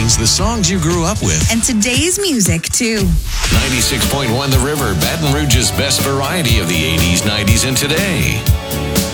means the songs you grew up with. And today's music, too. 96.1 The River, Baton Rouge's best variety of the 80s, 90s, and today.